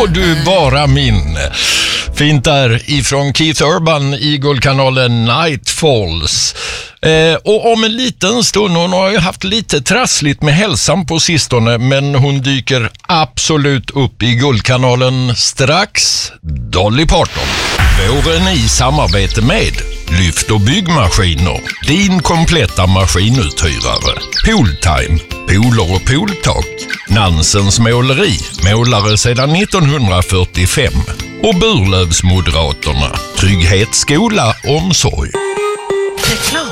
Och du bara min. Fint där ifrån Keith Urban, Eagle-kanalen Night Falls. Och om en liten stund, hon har ju haft lite trassligt med hälsan på sistone, men hon dyker absolut upp i Guldkanalen strax. Dolly Parton. Våren i samarbete med Lyft och byggmaskiner. Din kompletta maskinuthyrare. Pooltime. Pooler och pooltak. Nansens måleri. Målare sedan 1945. Och Burlövsmoderaterna. Trygghet, skola, omsorg. Reklam.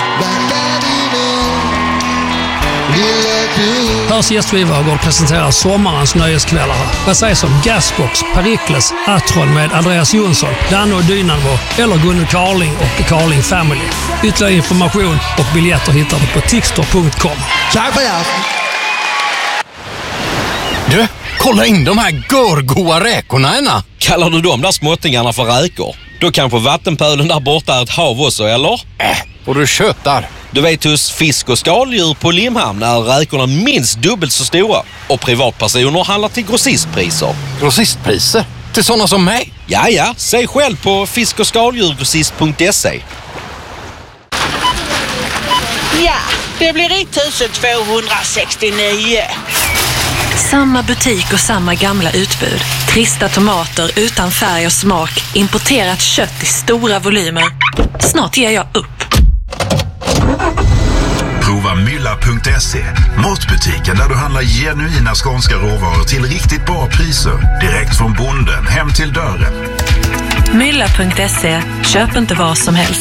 Hörs gästgivare presenterar sommarens nöjeskvällar. Vad sägs om Gasbox, Perikles, Atron med Andreas Jonsson, Danne och Dynamo eller Gunnar Carling och The Carling Family. Ytterligare information och biljetter hittar du på tixter.com. Du, kolla in de här görgoa räkorna, Enna. Kallar du de där småttingarna för räkor? Då kanske vattenpölen där borta är ett hav också, eller? Och du tjötar. Du vet, hos fisk- och skaldjur på Limhamn är räkorna minst dubbelt så stora. Och privatpersoner handlar till grossistpriser. Grossistpriser? Till sådana som mig? Ja, säg själv på fisk- och skaldjurgrossist.se. Ja, det blir 1269. Samma butik och samma gamla utbud. Trista tomater utan färg och smak. Importerat kött i stora volymer. Snart ger jag upp. Prova mylla.se, matbutiken där du handlar genuina skånska råvaror till riktigt bra priser. Direkt från bonden hem till dörren. Mylla.se. Köp inte vad som helst.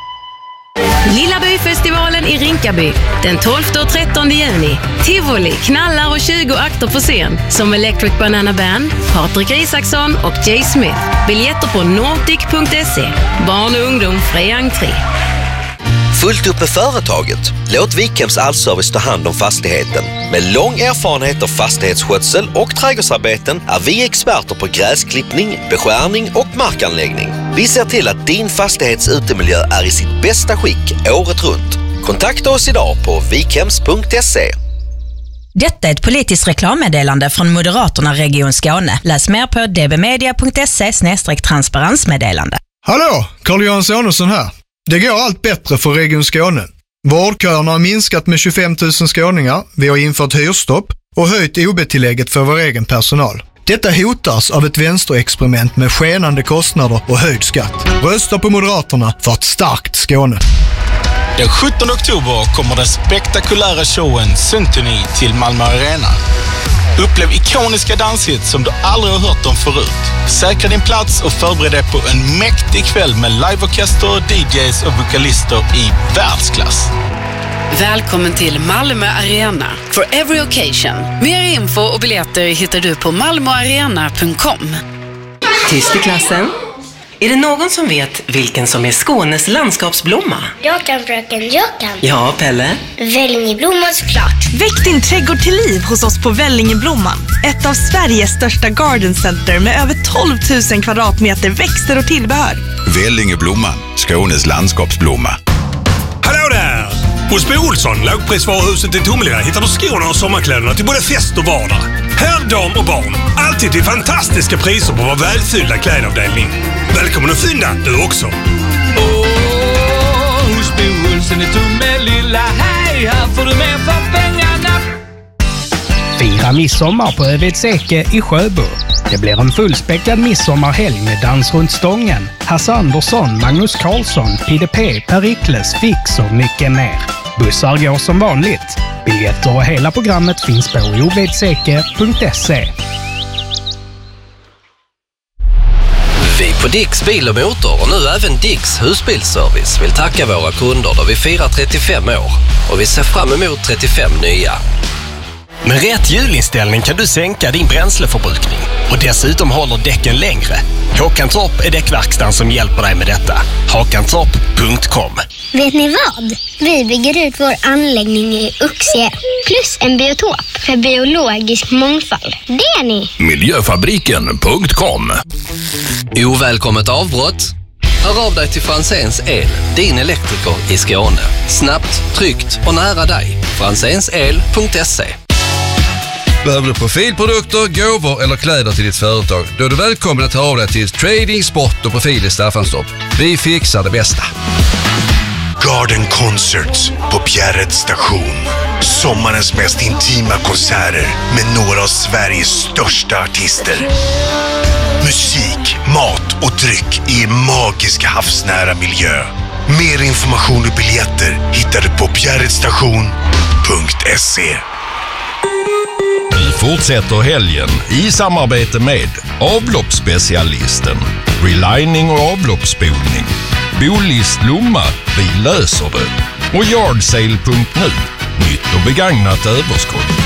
Lilla Byfestivalen i Rinkaby den 12 och 13 juni. Tivoli, knallar och 20 akter på scen som Electric Banana Band, Patrik Isaksson och Jay Smith. Biljetter på nordic.se. Barn och ungdom fri entré. Fullt upp med företaget. Låt Wikhems Allservice ta hand om fastigheten. Med lång erfarenhet av fastighetsskötsel och trädgårdsarbeten är vi experter på gräsklippning, beskärning och markanläggning. Vi ser till att din fastighets utemiljö är i sitt bästa skick året runt. Kontakta oss idag på wikhems.se. Detta är ett politiskt reklammeddelande från Moderaterna Region Skåne. Läs mer på dbmedia.se/transparensmeddelande. Hallå, Carl-Johan Sonesson här. Det går allt bättre för Region Skåne. Vårdköerna har minskat med 25 000 skåningar. Vi har infört hyrstopp och höjt OB-tillägget för vår egen personal. Detta hotas av ett vänsterexperiment med skenande kostnader och höjd skatt. Rösta på Moderaterna för ett starkt Skåne. Den 17 oktober kommer den spektakulära showen Symphony till Malmö Arena. Upplev ikoniska danshits som du aldrig har hört om förut. Säkra din plats och förbered dig på en mäktig kväll med liveorkester, DJs och vokalister i världsklass. Välkommen till Malmö Arena for every occasion. Mer info och biljetter hittar du på malmoarena.com. Tyst i klassen. Är det någon som vet vilken som är Skånes landskapsblomma? Jag kan, fröken, jag kan. Ja, Pelle? Vällingeblomman såklart. Väck din trädgård till liv hos oss på Vällingeblomman. Ett av Sveriges största garden center med över 12 000 kvadratmeter växter och tillbehör. Vällingeblomman, Skånes landskapsblomma. Hallå där! Hos Bo Olsson, lågprisvaruhuset i Tomelilla, hittar du skorna och sommarkläderna till både fest och vardag. Herr, dam och barn. Alltid till fantastiska priser på vår välfyllda klädavdelning. Välkommen att fynda, du också. Hos Bo Olsson i Tomelilla, hej, här får du mer för pengarna. Fira midsommar på Övedseke i Sjöbo. Det blir en fullspäckad midsommarhelg med dans runt stången. Hasse Andersson, Magnus Karlsson, PDP, Perikles, Fix och mycket mer. Bussar går som vanligt. Biljetter och hela programmet finns på ovedseke.se. Vi på Dicks Bil och Motor och nu även Dicks Husbilsservice vill tacka våra kunder då vi firar 35 år. Och vi ser fram emot 35 nya. Med rätt hjulinställning kan du sänka din bränsleförbrukning och dessutom håller däcken längre. Håkantorp är däckverkstan som hjälper dig med detta. Håkantorp.com. Vet ni vad? Vi bygger ut vår anläggning i Uxie plus en biotop för biologisk mångfald. Det är ni! Miljöfabriken.com. Ovälkommet avbrott? Hör av dig till Franzéns El, din elektriker i Skåne. Snabbt, tryggt och nära dig. Franzénsel.se. Behöver du profilprodukter, gåvor eller kläder till ditt företag? Då är du välkommen att höra av dig till Trading Sport och Profil i Staffanstorp. Vi fixar det bästa. Garden Concerts på Bjärred station. Sommarens mest intima konserter med några av Sveriges största artister. Musik, mat och dryck i en magisk havsnära miljö. Mer information och biljetter hittar du på bjärredstation.se. Vi fortsätter helgen i samarbete med avloppsspecialisten, relining och avloppsspolning, Bolist Lomma, vi löser det, och Yardsale.nu, nytt och begagnat överskott.